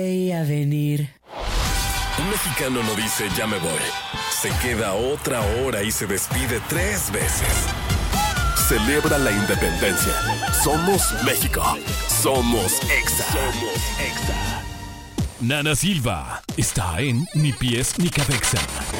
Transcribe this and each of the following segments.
A venir. Un mexicano no dice ya me voy. Se queda otra hora y se despide 3 veces. Celebra la independencia. Somos México. Somos Exa. Nana Silva está en Ni Pies Ni Cabeza.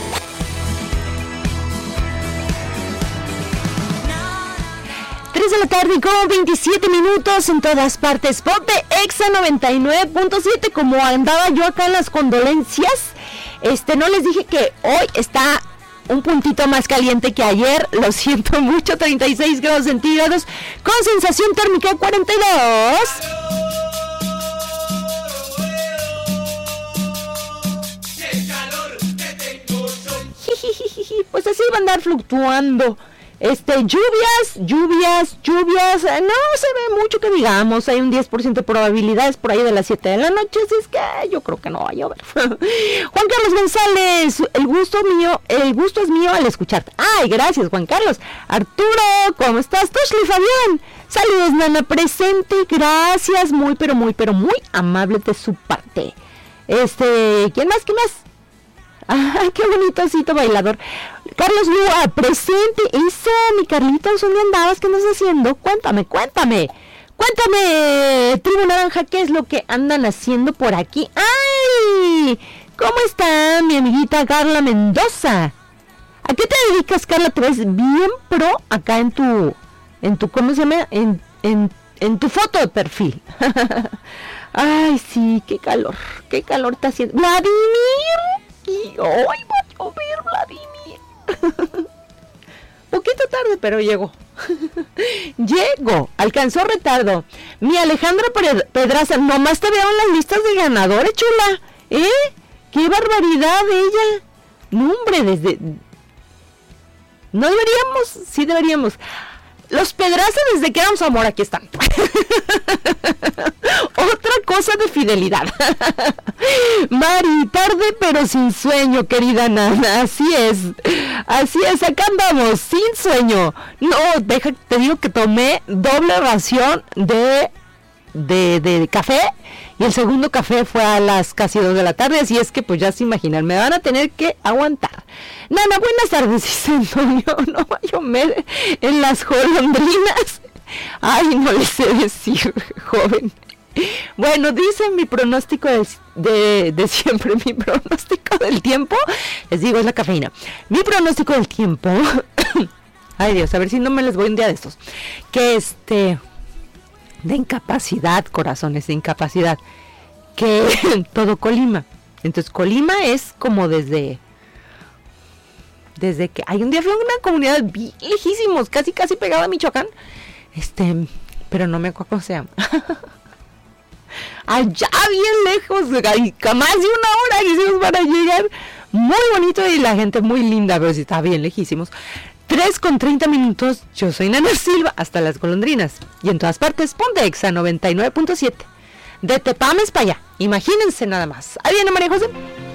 De la tarde con 27 minutos en todas partes. Ponte Exa 99.7. Como andaba yo acá en las condolencias, no les dije que hoy está un puntito más caliente que ayer. Lo siento mucho, 36 grados centígrados con sensación térmica 42. Pues así va a andar fluctuando. Lluvias, no se ve mucho que digamos, hay un 10% de probabilidades por ahí de las 7 de la noche, así es que yo creo que no va a llover. Juan Carlos González, el gusto es mío al escucharte. Ay, gracias Juan Carlos. Arturo, ¿cómo estás? Toshli Fabián, saludos Nana, presente, gracias, muy amable de su parte. ¿Quién más? Ay, qué bonitocito bailador. Carlos Lua, presente. Eso, mi Carlitos, ¿dónde andabas? ¿Qué andas haciendo? Cuéntame. Tribu Naranja, ¿qué es lo que andan haciendo por aquí? ¡Ay! ¿Cómo está mi amiguita Carla Mendoza? ¿A qué te dedicas, Carla? Te ves bien pro acá en tu ¿cómo se llama? En tu foto de perfil. Ay, sí, qué calor está haciendo. ¡Vladimir! Y hoy va a llover, Vladimir. Poquito tarde, pero llegó. Alcanzó retardo. Mi Alejandra Pedraza, nomás te veo en las listas de ganadores, chula. ¡Qué barbaridad ella! No, hombre, ¿no deberíamos? Sí deberíamos. Los Pedraza, desde que éramos amor, aquí están. Otra cosa de fidelidad. Mari, tarde pero sin sueño, querida Nana. Así es, acá andamos, sin sueño. No, te digo que tomé doble ración de café. Y el segundo café fue a las casi 2 de la tarde, así es que pues ya se imaginan, me van a tener que aguantar. Nana, buenas tardes, dice Antonio, no vaya en las golondrinas. Ay, no le sé decir, joven. Bueno, dice mi pronóstico de siempre, mi pronóstico del tiempo, les digo, es la cafeína. Mi pronóstico del tiempo, ay Dios, a ver si no me les voy un día de estos, que de incapacidad, corazones, de incapacidad, que todo Colima. Entonces Colima es como desde que hay un día fue una comunidad bien lejísimos, casi pegada a Michoacán, pero no me acuerdo cómo se llama. Allá bien lejos, más de 1 hora hicimos para llegar, muy bonito y la gente muy linda, pero sí está bien lejísimos. 3:30. Yo soy Nana Silva, hasta las golondrinas. Y en todas partes, ponte Exa 99.7. De Tepames para allá. Imagínense nada más. Ahí viene María José.